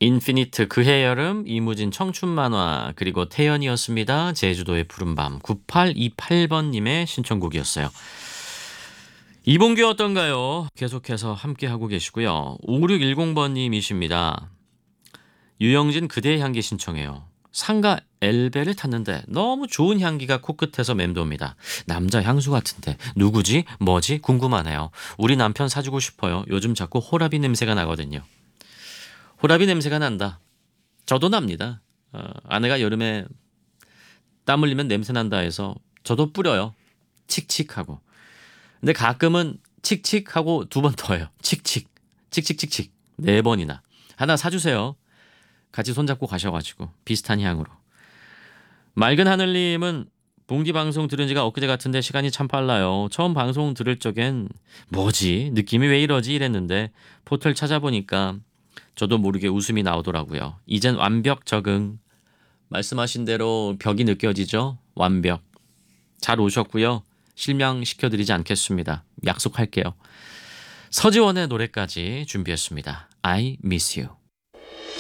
인피니트 그해 여름, 이무진 청춘 만화, 그리고 태연이었습니다. 제주도의 푸른밤. 9828번님의 신청곡이었어요. 이봉규 어떤가요? 계속해서 함께하고 계시고요. 5610번님이십니다. 유영진 그대의 향기 신청해요. 상가 엘베를 탔는데 너무 좋은 향기가 코끝에서 맴돕니다. 남자 향수 같은데 누구지? 뭐지? 궁금하네요. 우리 남편 사주고 싶어요. 요즘 자꾸 호라비 냄새가 나거든요. 호라비 냄새가 난다. 저도 납니다. 아내가 여름에 땀 흘리면 냄새 난다 해서 저도 뿌려요. 칙칙하고. 근데 가끔은 칙칙하고 두 번 더 해요. 칙칙. 칙칙칙칙. 네 번이나. 하나 사주세요. 같이 손잡고 가셔가지고 비슷한 향으로. 맑은 하늘님은 봉디 방송 들은 지가 엊그제 같은데 시간이 참 빨라요. 처음 방송 들을 적엔 뭐지? 느낌이 왜 이러지? 이랬는데 포털 찾아보니까 저도 모르게 웃음이 나오더라고요. 이젠 완벽 적응. 말씀하신 대로 벽이 느껴지죠? 완벽. 잘 오셨고요. 실명시켜드리지 않겠습니다. 약속할게요. 서지원의 노래까지 준비했습니다. I miss you.